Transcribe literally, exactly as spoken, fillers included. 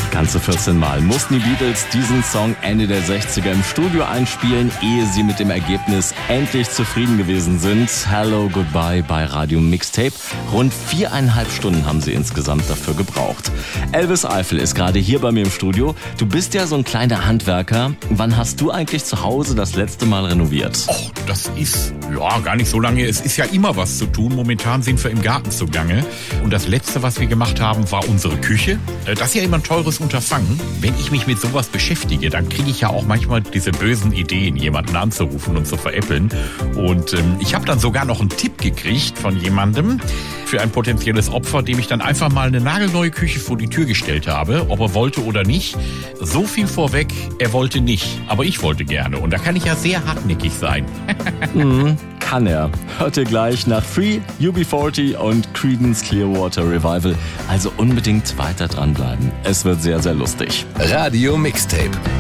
Ganze vierzehn Mal mussten die Beatles diesen Song Ende der sechziger im Studio einspielen, ehe sie mit dem Ergebnis endlich zufrieden gewesen sind. Hello, Goodbye bei Radio Mixtape. Rund viereinhalb Stunden haben sie insgesamt dafür gebraucht. Elvis Eifel ist gerade hier bei mir im Studio. Du bist ja so ein kleiner Handwerker. Wann hast du eigentlich zu Hause das letzte Mal renoviert? Och, das ist ja gar nicht so lange. Es ist ja immer was zu tun. Momentan sind wir im Garten zugange. Und das Letzte, was wir gemacht haben, war unsere Küche. Das ist ja immer ein teures Unterfangen. Wenn ich mich mit sowas beschäftige, dann kriege ich ja auch manchmal diese bösen Ideen, jemanden anzurufen und zu veräppeln. Und ähm, ich habe dann sogar noch einen Tipp gekriegt von jemandem für ein potenzielles Opfer, dem ich dann einfach mal eine nagelneue Küche vor die Tür gestellt habe, ob er wollte oder nicht. So viel vorweg, er wollte nicht, aber ich wollte gerne. Und da kann ich ja sehr hartnäckig sein. mhm, kann er. Hört ihr gleich nach Free, U B vierzig und Creedence Clearwater Revival. Also unbedingt weiter dranbleiben. Es wird sehr, sehr lustig. Radio Mixtape.